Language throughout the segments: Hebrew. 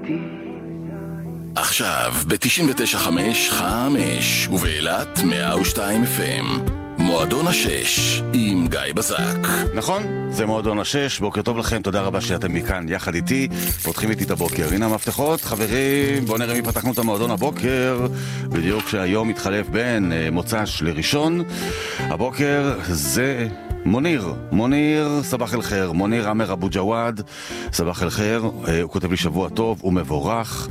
עכשיו ב-99.5 ובאילת 102 FM מועדון השש עם גיא בזק. נכון, זה מועדון השש. בוקר טוב לכם, תודה רבה שאתם מכאן יחד איתי, פותחים איתי את הבוקר. הנה המפתחות, חברים, בואו נראה מי פתחנו את המועדון הבוקר בדיוק שהיום מתחלף בין מוצ"ש לראשון. הבוקר זה מוניר, סבח אל חיר, מוניר עמר אבו ג'וואד, סבח אל חיר. הוא כותב לי שבוע טוב ומבורך,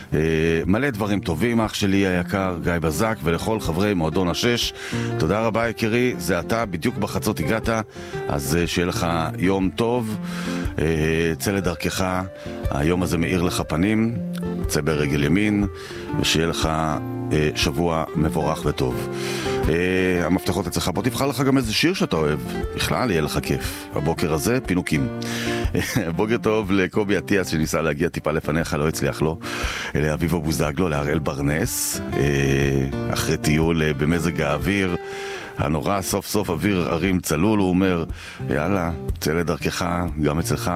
מלא דברים טובים, אח שלי היקר גיא בזק, ולכל חברי מועדון השש תודה רבה יקירי, זה אתה בדיוק בחצות הגעת, אז שיהיה לך יום טוב, צא לדרכך, היום הזה מאיר לך פנים, צא ברגל ימין, ושיהיה לך שבוע מבורך וטוב. המפתחות אצלך, בוא תבחר לך גם איזה שיר שאתה אוהב, בכלל יהיה לך כיף הבוקר הזה, פינוקים. בוקר טוב לקובי עטיאס שניסה להגיע טיפה לפניך, לא הצליח לו, לאביב בוזגלו, להראל ברנס, אחרי טיול במזג האוויר הנורא, סוף סוף אוויר ערים צלול, הוא אומר יאללה, צא לדרכך גם אצלך,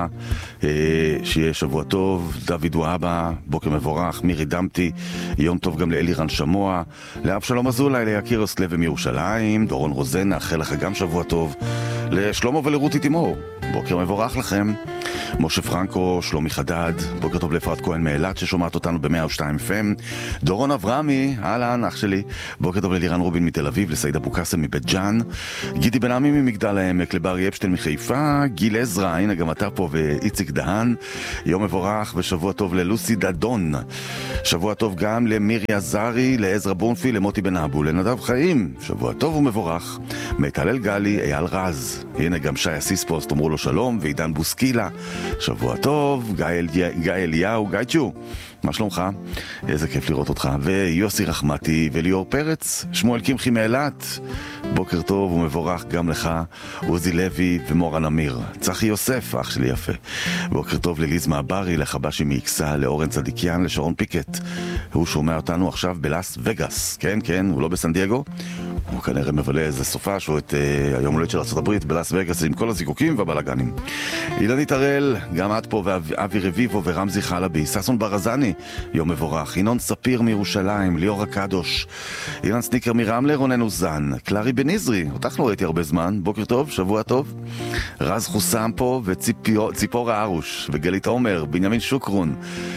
שיהיה שבוע טוב. דוד וואבה, בוקר מבורך. מירי דמתי, יום טוב גם לאלירן שמוע, לאבשלום אזולאי, ליקיר אוסלב מירושלים, דורון רוזן, נאחל לך גם שבוע טוב, לשלמה ולרותי תימור, בוקר מבורך לכם. משה פרנקו, שלומי חדד, בוקר טוב לאפרת כהן מאילת ששומעת אותנו ב-102 FM. דורון אברמי, אהלן אח שלי, בוקר טוב ללירן רובין מתל אביב, לסעיד אבו קאסם מבית ג'אן, גידי בן עמי ממגדל העמק, לברי אפשטיין מחיפה, גיל עזרא, הנה גם אתה פה, ואיציק דהן, יום מבורך ושבוע טוב ללוסי דדון, שבוע טוב גם למירי עזרי, לעזרא בונפי, למוטי בן אבו, לנדב חיים, שבוע טוב ומבורך. מיטל גלי, אייל רז, הנה גם שי אסיספוס, תאמרו לו שלום, ועידן בוסקילה, שבוע טוב. גיא אליהו, גיא צ'ו, מה שלומך? איזה כיף לראות אותך. ויוסי רחמתי וליאור פרץ, שמואל קמחי מאילת, בוקר טוב ומבורך גם לך. עוזי לוי ומורן אמיר, צחי יוסף, אח שלי יפה, בוקר טוב לליז מעברי, לחבשי מאיקסה, לאורן צדיקיאן, לשרון פיקט, הוא שומע אותנו עכשיו בלאס וגאס, כן כן, הוא לא בסן דייגו, הוא כנראה מבלה איזה סופה שהוא את היום הולדת של ארצות הברית בלאס וגאס עם כל הזיקוקים והבלגנים. אילנית הראל, גם את פה, ואבי רביבו ורמזי חלבי, ססון ברזני, יום מבורך. ינון ספיר מירושלים, ליאור הקדוש, אילן סניקר מרמלה, רונן אוזן, קלרי בניזרי, אותך לא ראיתי הרבה זמן, בוקר טוב, שבוע טוב. רז חוסם פה וציפורה ארוש וגלית עומר, בנימין שוקרון,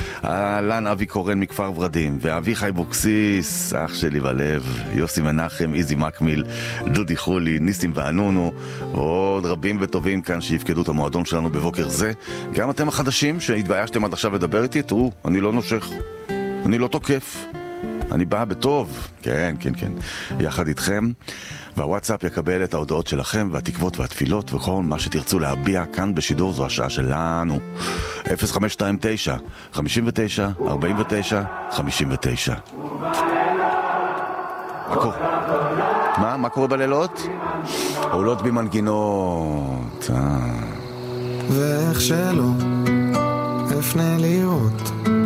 אלן אבי קורן מכפר ורדים, ואבי חי בוקסיס, אח שלי בלב, יוסי מנחם, איזי מקמיל, דודי חולי, ניסים וענונו, עוד רבים וטובים כאן שיפקדו את המועדון שלנו בבוקר זה. גם אתם החדשים שהתביישתם עד עכשיו לדבר איתי, תראו, אני לא נושך, אני לא תוקף, אני בא בטוב, כן, כן, כן, יחד איתכם. והוואטסאפ יקבל את ההודעות שלכם והתקוות והתפילות וכל מה שתרצו להביע כאן בשידור, זו השעה שלנו. 0529 59 49 59. מה קורה בלילות? עולות במנגינות. ואיך שלא אפנה לראות